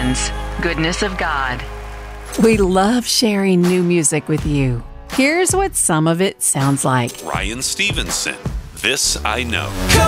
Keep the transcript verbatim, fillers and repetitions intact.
Stevens, Goodness of God. We love sharing new music with you. Here's what some of it sounds like. Ryan Stevenson, This I Know. Come